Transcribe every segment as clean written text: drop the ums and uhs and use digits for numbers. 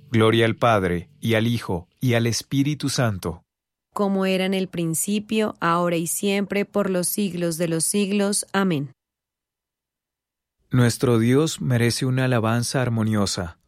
Gloria al Padre, y al Hijo, y al Espíritu Santo. Como era en el principio, ahora y siempre, por los siglos de los siglos. Amén. Nuestro Dios merece una alabanza armoniosa.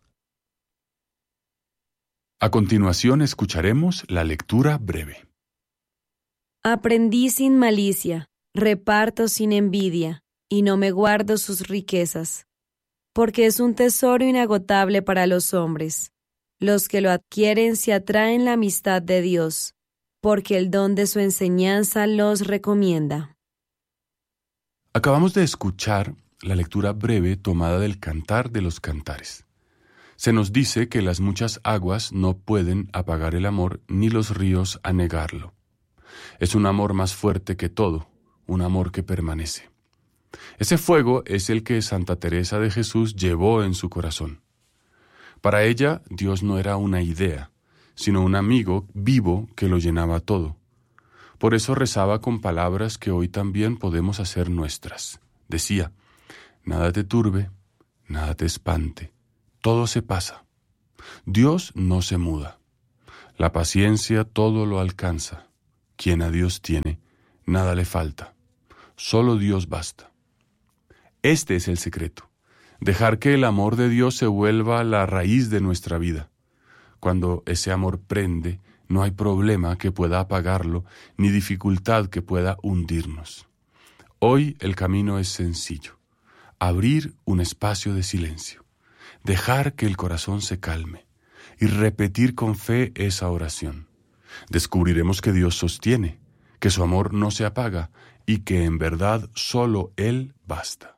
A continuación escucharemos la lectura breve. Aprendí sin malicia, reparto sin envidia, y no me guardo sus riquezas, porque es un tesoro inagotable para los hombres. Los que lo adquieren se atraen la amistad de Dios, porque el don de su enseñanza los recomienda. Acabamos de escuchar la lectura breve tomada del Cantar de los Cantares. Se nos dice que las muchas aguas no pueden apagar el amor, ni los ríos anegarlo. Es un amor más fuerte que todo, un amor que permanece. Ese fuego es el que Santa Teresa de Jesús llevó en su corazón. Para ella, Dios no era una idea, sino un amigo vivo que lo llenaba todo. Por eso rezaba con palabras que hoy también podemos hacer nuestras. Decía: nada te turbe, nada te espante, todo se pasa. Dios no se muda. La paciencia todo lo alcanza. Quien a Dios tiene, nada le falta. Solo Dios basta. Este es el secreto. Dejar que el amor de Dios se vuelva la raíz de nuestra vida. Cuando ese amor prende, no hay problema que pueda apagarlo, ni dificultad que pueda hundirnos. Hoy el camino es sencillo. Abrir un espacio de silencio. Dejar que el corazón se calme y repetir con fe esa oración. Descubriremos que Dios sostiene, que su amor no se apaga y que en verdad solo Él basta.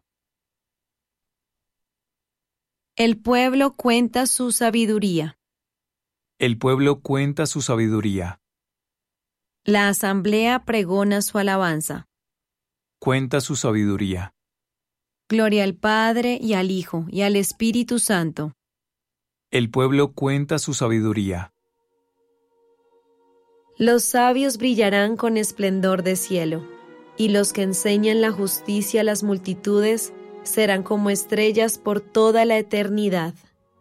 El pueblo cuenta su sabiduría. El pueblo cuenta su sabiduría. La asamblea pregona su alabanza. Cuenta su sabiduría. Gloria al Padre, y al Hijo, y al Espíritu Santo. El pueblo cuenta su sabiduría. Los sabios brillarán con esplendor de cielo, y los que enseñan la justicia a las multitudes serán como estrellas por toda la eternidad.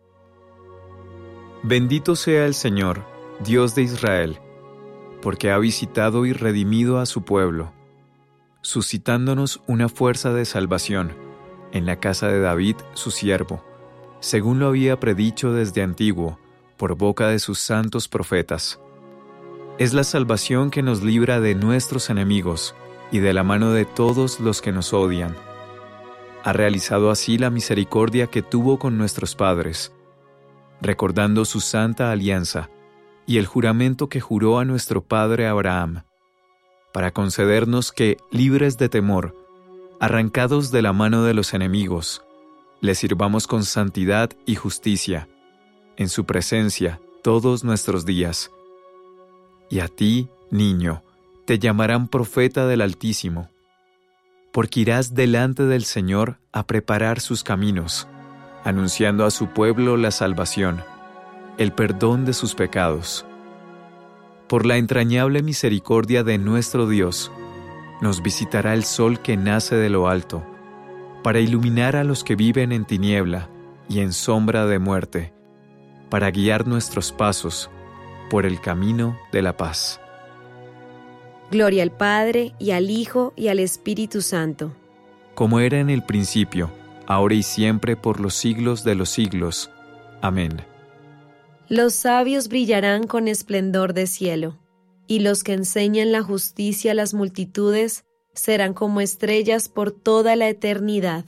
Bendito sea el Señor, Dios de Israel, porque ha visitado y redimido a su pueblo, suscitándonos una fuerza de salvación en la casa de David, su siervo, según lo había predicho desde antiguo, por boca de sus santos profetas. Es la salvación que nos libra de nuestros enemigos y de la mano de todos los que nos odian. Ha realizado así la misericordia que tuvo con nuestros padres, recordando su santa alianza y el juramento que juró a nuestro padre Abraham, para concedernos que, libres de temor, arrancados de la mano de los enemigos, le sirvamos con santidad y justicia, en su presencia todos nuestros días. Y a ti, niño, te llamarán profeta del Altísimo, porque irás delante del Señor a preparar sus caminos, anunciando a su pueblo la salvación, el perdón de sus pecados. Por la entrañable misericordia de nuestro Dios, nos visitará el sol que nace de lo alto, para iluminar a los que viven en tiniebla y en sombra de muerte, para guiar nuestros pasos por el camino de la paz. Gloria al Padre, y al Hijo, y al Espíritu Santo. Como era en el principio, ahora y siempre, por los siglos de los siglos. Amén. Los sabios brillarán con esplendor de cielo, y los que enseñan la justicia a las multitudes serán como estrellas por toda la eternidad.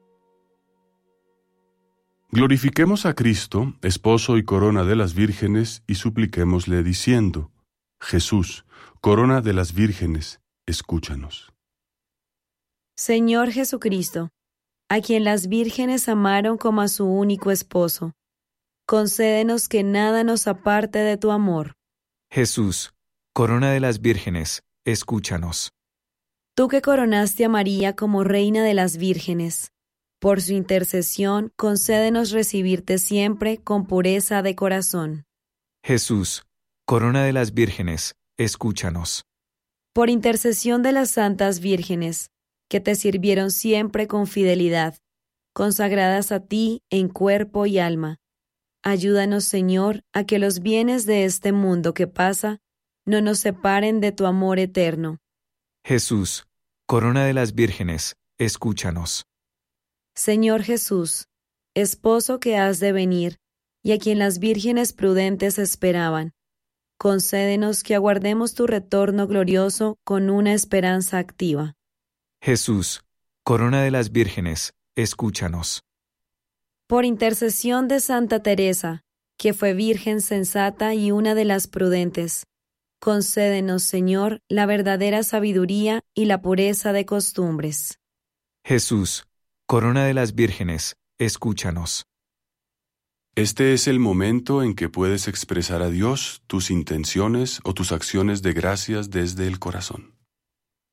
Glorifiquemos a Cristo, esposo y corona de las vírgenes, y supliquémosle diciendo: Jesús, corona de las vírgenes, escúchanos. Señor Jesucristo, a quien las vírgenes amaron como a su único esposo, concédenos que nada nos aparte de tu amor. Jesús, corona de las vírgenes, escúchanos. Tú que coronaste a María como reina de las vírgenes, por su intercesión concédenos recibirte siempre con pureza de corazón. Jesús, corona de las vírgenes, escúchanos. Por intercesión de las santas vírgenes, que te sirvieron siempre con fidelidad, consagradas a ti en cuerpo y alma, Ayúdanos, Señor, a que los bienes de este mundo que pasa no nos separen de tu amor eterno. Jesús, corona de las vírgenes, escúchanos. Señor Jesús, esposo que has de venir, y a quien las vírgenes prudentes esperaban, concédenos que aguardemos tu retorno glorioso con una esperanza activa. Jesús, corona de las vírgenes, escúchanos. Por intercesión de Santa Teresa, que fue virgen sensata y una de las prudentes, concédenos, Señor, la verdadera sabiduría y la pureza de costumbres. Jesús, corona de las vírgenes, escúchanos. Este es el momento en que puedes expresar a Dios tus intenciones o tus acciones de gracias desde el corazón.